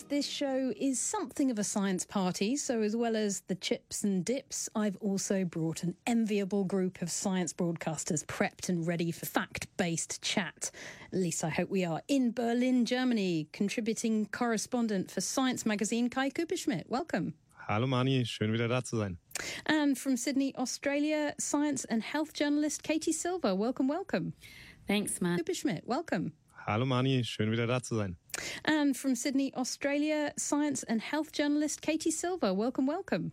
this show is something of a science party, so as well as the chips and dips, I've also brought an enviable group of science broadcasters prepped and ready for fact-based chat. At least I hope we are. In Berlin, Germany, contributing correspondent for Science Magazine, Kai Kupperschmidt. Welcome. Hallo Mani, schön wieder da zu sein. And from Sydney, Australia, science and health journalist Katie Silver. Welcome, welcome. Thanks, man. Kupperschmidt, welcome. Hallo Mani, schön wieder da zu sein. And from Sydney, Australia, science and health journalist Katie Silver. Welcome, welcome.